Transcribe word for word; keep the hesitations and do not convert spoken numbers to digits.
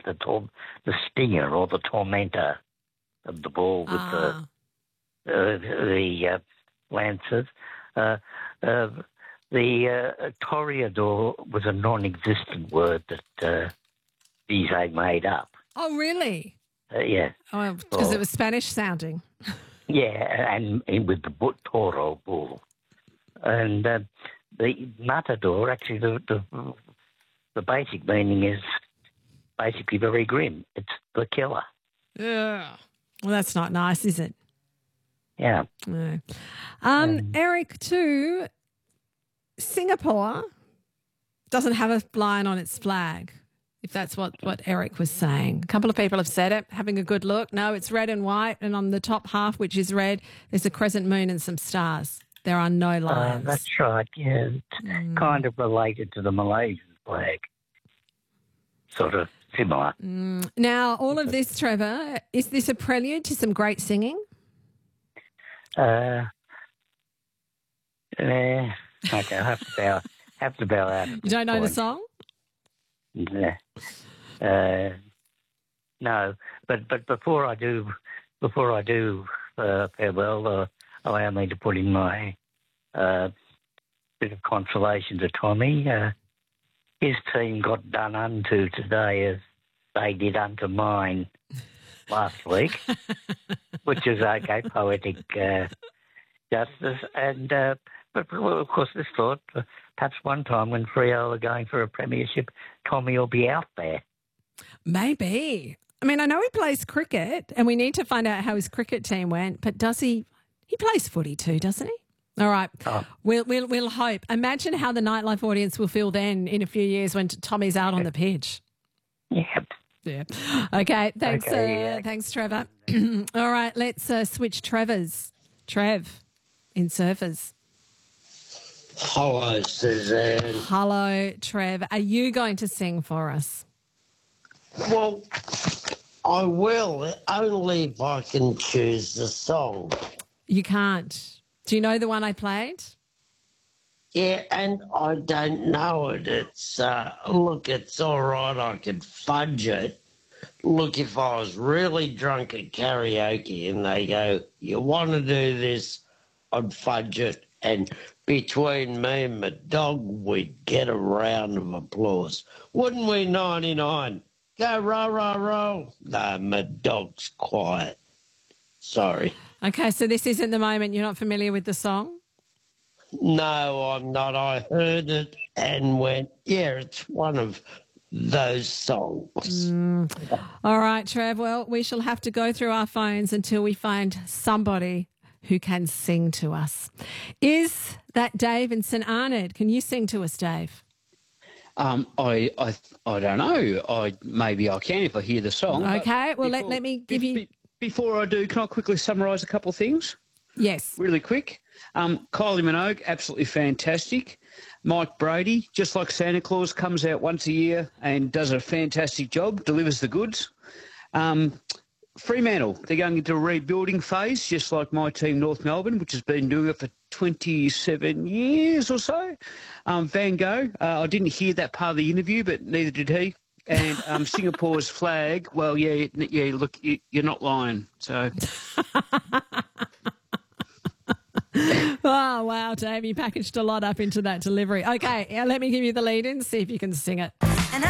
the tor- the stinger or the tormentor of the ball with Ah. the uh, the uh, lancers. Uh, uh, the uh, toreador was a non-existent word that uh, Bizet made up. Oh, really? Uh, yeah. Oh, because Or- it was Spanish sounding. Yeah, and, and with the bu- toro bull. And uh, the matador, actually, the, the the basic meaning is basically very grim. It's the killer. Yeah. Well, that's not nice, is it? Yeah. No. Um, Um, Eric, too, Singapore doesn't have a lion on its flag, if that's what, what Eric was saying. A couple of people have said it, having a good look. No, it's red and white, and on the top half, which is red, there's a crescent moon and some stars. There are no uh, lions. that's right, yeah. It's Mm. kind of related to the Malaysian flag. Sort of similar. Mm. Now, all of this, Trevor, is this a prelude to some great singing? Uh, yeah, okay, I have to bow, have to bow out. You don't know the song? Yeah. Uh, no, but but before I do, before I do uh, farewell, uh, allow me to put in my uh, bit of consolation to Tommy. Uh, his team got done unto today as they did unto mine last week, which is okay, poetic uh, justice. And uh, but well, of course, this thought uh, perhaps one time when Freo are going for a premiership, Tommy will be out there. Maybe. I mean, I know he plays cricket, and we need to find out how his cricket team went, but does he? He plays footy too, doesn't he? All right. Oh. We'll, we'll, we'll hope. Imagine how the nightlife audience will feel then in a few years when Tommy's out on the pitch. Yep. Yeah. Okay. Thanks, Okay, uh, yeah. thanks, Trevor. All right. Let's uh, switch Trevors. Trev in Surfers. Hello, Suzanne. Hello, Trev. Are you going to sing for us? Well, I will, only if I can choose the song. You can't. Do you know the one I played? Yeah, and I don't know it. It's, uh, look, it's all right, I could fudge it. Look, if I was really drunk at karaoke and they go, you want to do this, I'd fudge it. And between me and my dog, we'd get a round of applause. Wouldn't we, ninety-nine? Go, row, row, row. No, my dog's quiet. Sorry. Okay, so this isn't the moment. You're not familiar with the song? No, I'm not. I heard it and went, yeah, it's one of those songs. All right, Trev. Well, we shall have to go through our phones until we find somebody who can sing to us. Is that Dave in St Arnaud? Can you sing to us, Dave? Um, I, I, I don't know. I maybe I can if I hear the song. but Okay, well, let, before- let me give be- you... be- Before I do, can I quickly summarise a couple of things? Yes. Really quick. Um, Kylie Minogue, absolutely fantastic. Mike Brady, just like Santa Claus, comes out once a year and does a fantastic job, delivers the goods. Um, Fremantle, they're going into a rebuilding phase, just like my team, North Melbourne, which has been doing it for twenty-seven years or so. Um, Van Gogh, uh, I didn't hear that part of the interview, but neither did he. And um, Singapore's flag, well, yeah, yeah. Look, you, you're not lying. So, Oh, wow, Dave, you packaged a lot up into that delivery. Okay, yeah, let me give you the lead in, see if you can sing it.